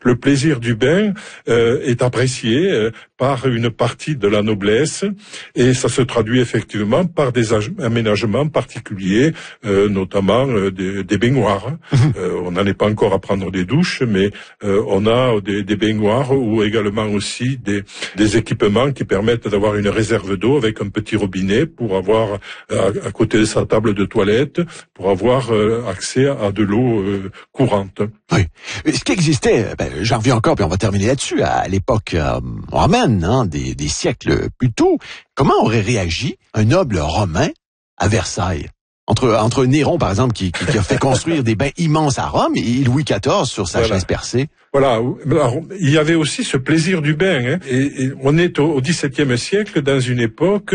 le plaisir du bain est apprécié par une partie de la noblesse, et ça se traduit effectivement par des aménagements particuliers, notamment des baignoires. On n'en est pas encore à prendre des douches, mais on a des baignoires ou également aussi des équipements qui permettent d'avoir une réserve d'eau avec un petit robinet pour avoir à côté de sa table de toilette, pour avoir accès à de l'eau courante. Oui. Ce qui existait, j'en reviens encore, puis on va terminer là-dessus, à l'époque romaine, des siècles plus tôt, comment aurait réagi un noble romain à Versailles? Entre Néron, par exemple, qui a fait construire des bains immenses à Rome, et Louis XIV sur sa chaise percée. Voilà. Alors, il y avait aussi ce plaisir du bain, et on est au XVIIe siècle, dans une époque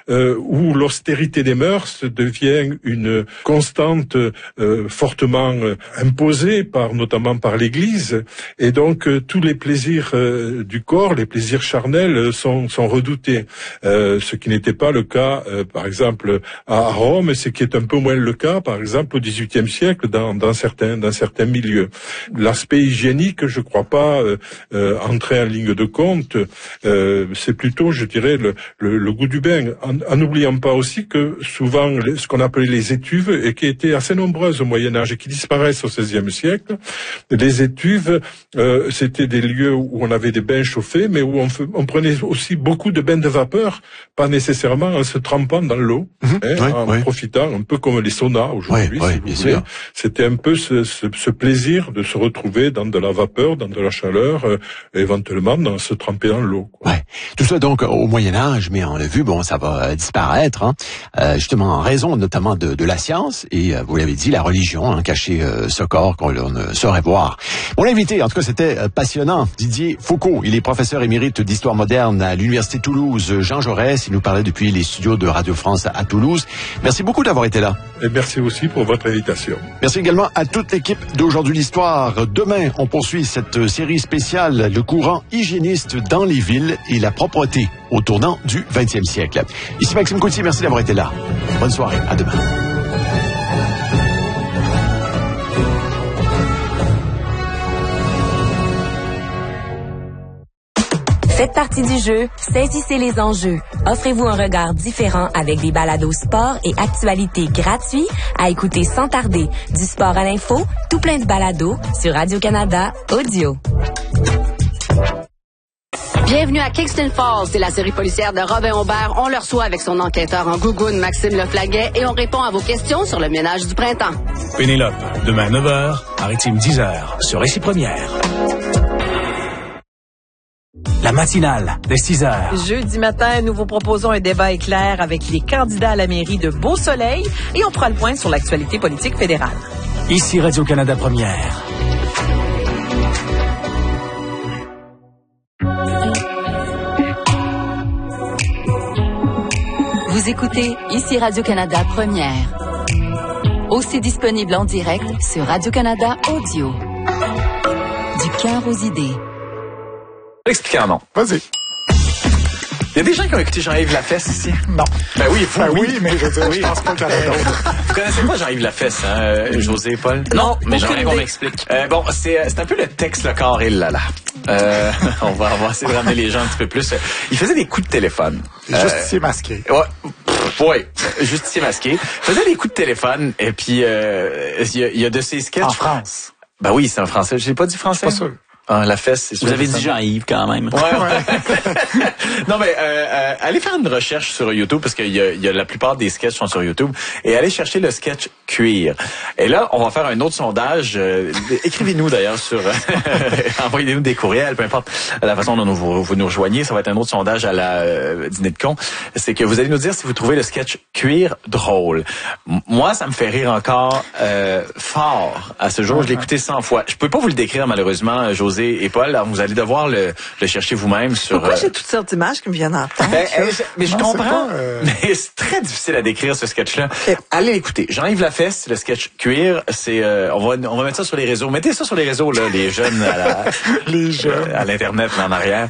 où l'austérité des mœurs devient une constante fortement imposée notamment par l'Église, et donc tous les plaisirs du corps, les plaisirs charnels sont redoutés. Ce qui n'était pas le cas, par exemple, à Rome, ce qui est un peu moins le cas, par exemple, au XVIIIe siècle, dans certains milieux. L'aspect hygiénique, je crois pas entrer en ligne de compte. C'est plutôt, je dirais, le goût du bain. En n'oubliant pas aussi que souvent, ce qu'on appelait les étuves, et qui étaient assez nombreuses au Moyen Âge et qui disparaissent au XVIe siècle, les étuves, c'était des lieux où on avait des bains chauffés, mais où on prenait aussi beaucoup de bains de vapeur, pas nécessairement en se trempant dans l'eau, en profitant, un peu comme les saunas aujourd'hui. Oui, bien sûr. C'était un peu ce plaisir de se retrouver dans de la vapeur, dans de la chaleur, éventuellement dans se tremper dans l'eau. Ouais. Tout ça donc au Moyen Âge, mais on l'a vu, ça va disparaître, justement en raison notamment de la science et vous l'avez dit, la religion, cacher ce corps qu'on ne saurait voir. Mon invité, en tout cas, c'était passionnant. Didier Faucot, il est professeur émérite d'histoire moderne à l'Université Toulouse Jean Jaurès. Il nous parlait depuis les studios de Radio France à Toulouse. Merci beaucoup d'avoir été là. Et merci aussi pour votre invitation. Merci également à toute l'équipe d'Aujourd'hui l'Histoire. Demain, on poursuit cette série spéciale, le courant hygiéniste dans les villes et la propreté au tournant du 20e siècle. Ici Maxime Coutier, merci d'avoir été là. Bonne soirée, à demain. Faites partie du jeu, saisissez les enjeux. Offrez-vous un regard différent avec des balados sport et actualités gratuits à écouter sans tarder. Du sport à l'info, tout plein de balados sur Radio-Canada Audio. Bienvenue à Kingston Falls, c'est la série policière de Robin Aubert. On le reçoit avec son enquêteur en gougoune, Maxime Leflaguet, et on répond à vos questions sur le ménage du printemps. Pénélope, demain 9h, Maritime 10h, sur Récit Première. La matinale de 6h. Jeudi matin, nous vous proposons un débat éclair avec les candidats à la mairie de Beau-Soleil et on fera le point sur l'actualité politique fédérale. Ici Radio-Canada Première. Vous écoutez ici Radio-Canada Première. Aussi disponible en direct sur Radio-Canada Audio. Du cœur aux idées. Expliquez un nom. Vas-y. Il y a des gens qui ont écouté Jean-Yves Lafesse ici? Non. Ben oui, oui, mais je pense pas que t'en as d'autres. Vous connaissez pas Jean-Yves Lafesse, José et Paul? Non, mais j'aimerais qu'on m'explique. C'est un peu le texte, le carré, là. On va essayer de ramener les gens un petit peu plus. Il faisait des coups de téléphone. Justicier masqué. Ouais, justicier masqué. Il faisait des coups de téléphone, et puis il y a de ces sketchs. En France. Ben oui, c'est en français. J'ai pas dit français? Pas sûr. Ah, la fesse, c'est sûr. Vous avez dit Jean-Yves quand même. Ouais. Non, mais allez faire une recherche sur YouTube parce qu'il y a la plupart des sketchs sont sur YouTube et allez chercher le sketch cuir. Et là, on va faire un autre sondage. Écrivez-nous d'ailleurs sur envoyez-nous des courriels, peu importe la façon dont vous nous rejoignez. Ça va être un autre sondage à la dîner de con. C'est que vous allez nous dire si vous trouvez le sketch cuir drôle. Moi, ça me fait rire encore fort à ce jour. Je l'ai écouté 100 fois. Je peux pas vous le décrire malheureusement, José et Paul. Alors, vous allez devoir le chercher vous-même sur... Pourquoi j'ai toutes sortes d'images qui me viennent en tête? Mais je comprends. Mais c'est très difficile à décrire, ce sketch-là. Okay. Allez l'écouter. Jean-Yves Lafesse, le sketch cuir, c'est... on va mettre ça sur les réseaux. Mettez ça sur les réseaux, là, les jeunes les jeunes. À l'Internet, en arrière.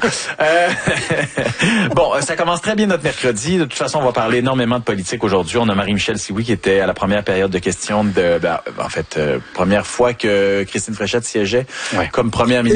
Bon, ça commence très bien notre mercredi. De toute façon, on va parler énormément de politique aujourd'hui. On a Marie-Michel Sioui qui était à la première période de questions première fois que Christine Fréchette siégeait comme première ministre.